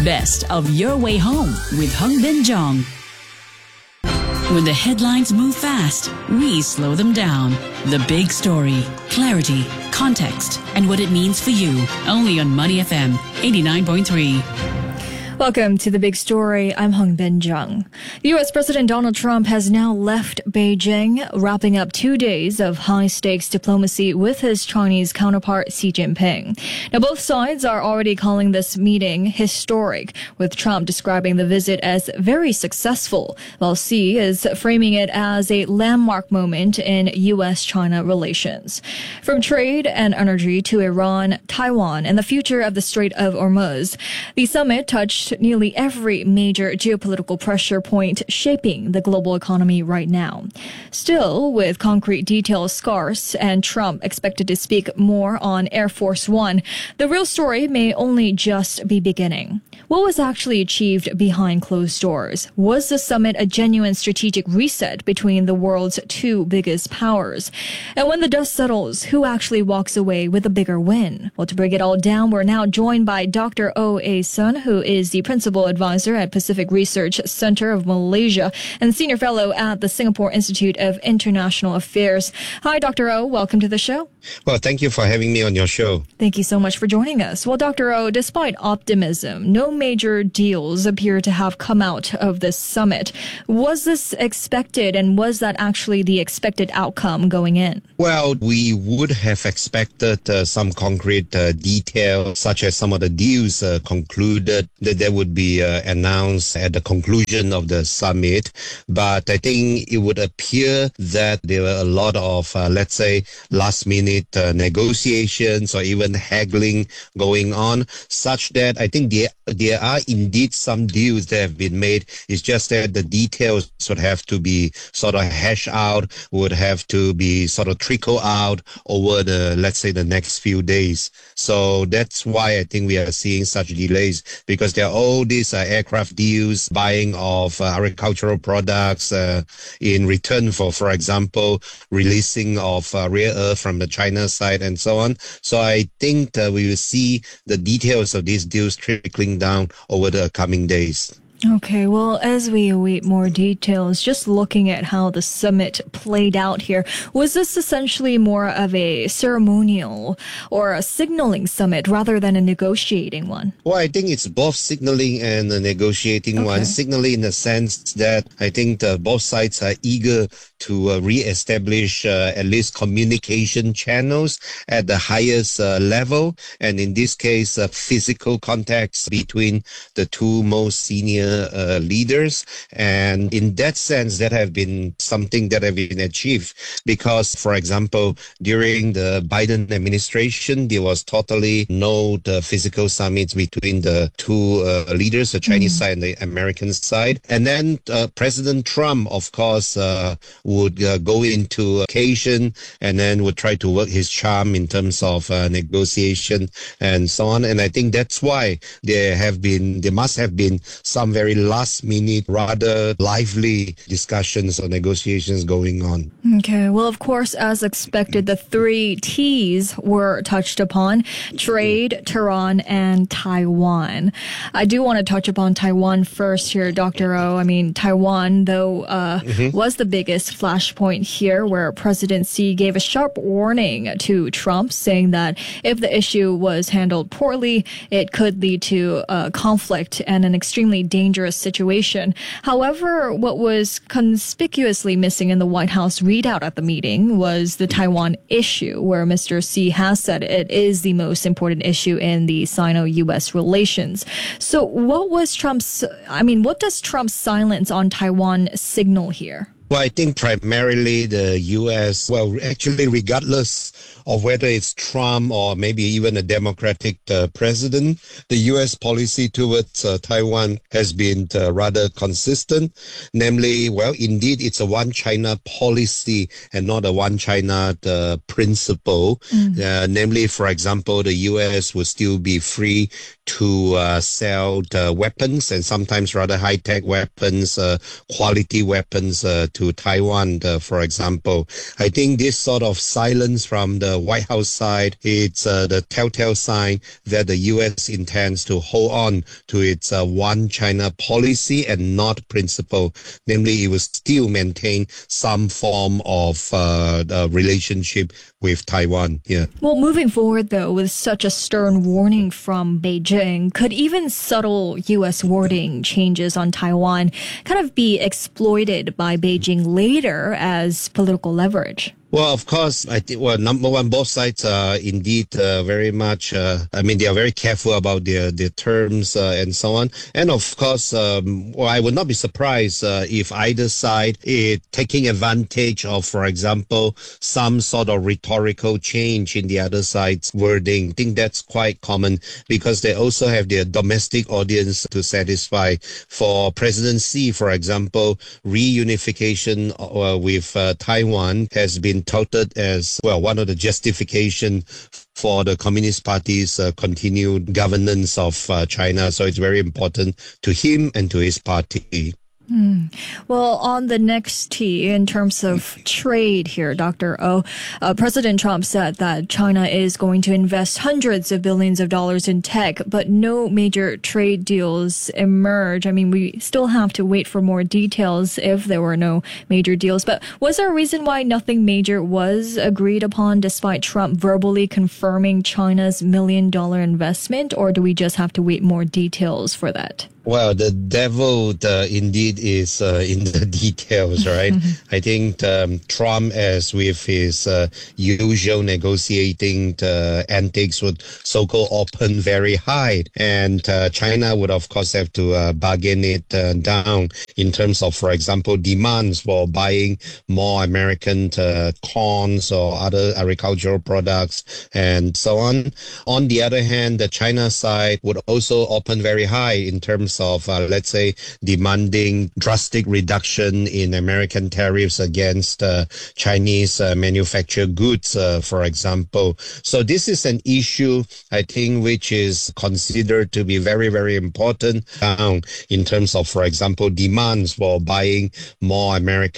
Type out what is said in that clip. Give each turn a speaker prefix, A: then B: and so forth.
A: best of Your Way Home with Hung Bin Jong. When the headlines move fast, we slow them down. The big story, clarity, context, and what it means for you. Only on Money FM 89.3.
B: Welcome to The Big Story. I'm Hung Bin Jung. U.S. President Donald Trump has now left Beijing, wrapping up 2 days of high-stakes diplomacy with his Chinese counterpart Xi Jinping. Now, both sides are already calling this meeting historic, with Trump describing the visit as very successful, while Xi is framing it as a landmark moment in U.S.-China relations. From trade and energy to Iran, Taiwan, and the future of the Strait of Hormuz, the summit touched nearly every major geopolitical pressure point shaping the global economy right now. Still, with concrete details scarce and Trump expected to speak more on Air Force One, the real story may only just be beginning. What was actually achieved behind closed doors? Was the summit a genuine strategic reset between the world's two biggest powers? And when the dust settles, who actually walks away with a bigger win? Well, to break it all down, we're now joined by Dr. Oh Ae Sun, who is the Principal Advisor at Pacific Research Center of Malaysia and Senior Fellow at the Singapore Institute of International Affairs. Hi, Dr. Oh. Welcome to the show.
C: Well, thank you for having me on your show.
B: Thank you so much for joining us. Well, Dr. Oh, despite optimism, no major deals appear to have come out of this summit. Was this expected, and was that actually the expected outcome going in?
C: Well, we would have expected some concrete details, such as some of the deals concluded that they would be announced at the conclusion of the summit. But I think it would appear that there were a lot of, let's say, last-minute negotiations or even haggling going on, such that I think there are indeed some deals that have been made. It's just that the details would have to be sort of hashed out, would have to be sort of trickle out over the, let's say, the next few days. So that's why I think we are seeing such delays, because there are all these aircraft deals, buying of agricultural products in return for example, releasing of rare earth from the China side and so on. So I think we will see the details of these deals trickling down over the coming days.
B: Okay, well, as we await more details, just looking at how the summit played out here, was this essentially more of a ceremonial or a signaling summit rather than a negotiating one?
C: Well, I think it's both signaling and a negotiating one. Signaling in the sense that I think both sides are eager to re-establish at least communication channels at the highest level, and in this case, physical contacts between the two most senior leaders. And in that sense, that have been something that have been achieved, because, for example, during the Biden administration, there was totally no physical summits between the two leaders, the Chinese side and the American side. And then President Trump, of course, would go into occasion and then would try to work his charm in terms of negotiation and so on. And I think that's why there must have been some very last minute, rather lively discussions or negotiations going on.
B: Okay. Well, of course, as expected, the three T's were touched upon: trade, Tehran, and Taiwan. I do want to touch upon Taiwan first here, Dr. Oh. I mean, Taiwan, though, was the biggest flashpoint here, where President Xi gave a sharp warning to Trump, saying that if the issue was handled poorly, it could lead to conflict and an extremely dangerous situation. However, what was conspicuously missing in the White House readout at the meeting was the Taiwan issue, where Mr. Xi has said it is the most important issue in the Sino-U.S. relations. So what does Trump's silence on Taiwan signal here?
C: Well, I think primarily the U.S., well, actually, regardless of whether it's Trump or maybe even a Democratic president, the U.S. policy towards Taiwan has been rather consistent. Namely, well, indeed, it's a one China policy and not a one China principle. Namely, for example, the U.S. will still be free to sell weapons and sometimes rather high-tech weapons, quality weapons to Taiwan, for example. I think this sort of silence from the White House side, it's the telltale sign that the U.S. intends to hold on to its one China policy and not principle. Namely, it will still maintain some form of relationship with Taiwan. Yeah.
B: Well, moving forward, though, with such a stern warning from Beijing, could even subtle U.S. wording changes on Taiwan kind of be exploited by Beijing later as political leverage?
C: Well, of course, I think, number one, both sides are indeed very much, they are very careful about their terms and so on. And of course, I would not be surprised if either side is taking advantage of, for example, some sort of rhetorical change in the other side's wording. I think that's quite common because they also have their domestic audience to satisfy. For President Xi, for example, reunification with Taiwan has been touted as, well, one of the justification for the Communist Party's continued governance of China. So it's very important to him and to his party.
B: Well, on the next tee, in terms of trade here, Dr. O, President Trump said that China is going to invest hundreds of billions of dollars in tech, but no major trade deals emerge. I mean, we still have to wait for more details if there were no major deals. But was there a reason why nothing major was agreed upon despite Trump verbally confirming China's $1 million investment, or do we just have to wait more details for that?
C: Well, the devil indeed is in the details, right? I think Trump, as with his usual negotiating antics, would so-called open very high. And China would, of course, have to bargain it down in terms of, for example, demands for buying more American corns or other agricultural products and so on. On the other hand, the China side would also open very high in terms of, let's say, demanding drastic reduction in American tariffs against Chinese manufactured goods, for example. So this is an issue, I think, which is considered to be very, very important in terms of, for example, demands for buying more American